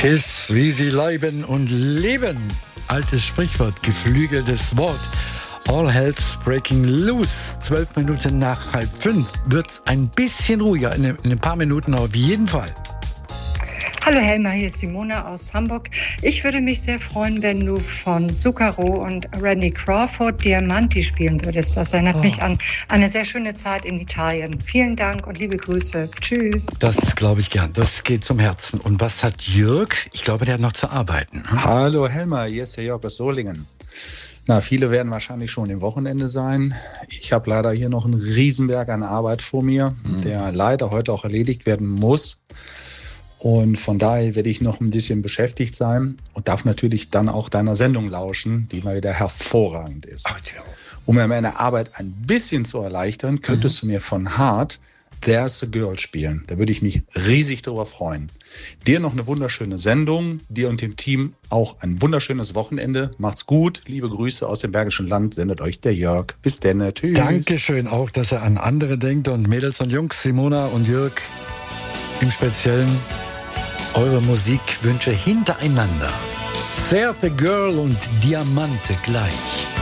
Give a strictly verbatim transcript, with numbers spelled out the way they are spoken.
Kiss, wie sie leiben und leben. Altes Sprichwort, geflügeltes Wort. All hell's breaking loose. Zwölf Minuten nach halb fünf wird ein bisschen ruhiger, in ein paar Minuten auf jeden Fall. Hallo Helma, hier ist Simone aus Hamburg. Ich würde mich sehr freuen, wenn du von Zucchero und Randy Crawford Diamanti spielen würdest. Das erinnert oh. mich an eine sehr schöne Zeit in Italien. Vielen Dank und liebe Grüße. Tschüss. Das glaube ich gern. Das geht zum Herzen. Und was hat Jörg? Ich glaube, der hat noch zu arbeiten. Hm? Hallo Helma, hier ist der Jörg aus Solingen. Na, viele werden wahrscheinlich schon im Wochenende sein. Ich habe leider hier noch einen Riesenberg an Arbeit vor mir, mhm. der leider heute auch erledigt werden muss. Und von daher werde ich noch ein bisschen beschäftigt sein und darf natürlich dann auch deiner Sendung lauschen, die mal wieder hervorragend ist. Ach, ja. Um mir meine Arbeit ein bisschen zu erleichtern, könntest mhm. du mir von Hart There's a Girl spielen. Da würde ich mich riesig darüber freuen. Dir noch eine wunderschöne Sendung, dir und dem Team auch ein wunderschönes Wochenende. Macht's gut, liebe Grüße aus dem Bergischen Land, sendet euch der Jörg. Bis denn, tschüss. Dankeschön auch, dass er an andere denkt und Mädels und Jungs, Simona und Jörg im Speziellen. Eure Musikwünsche hintereinander. There's a Girl und Diamante gleich.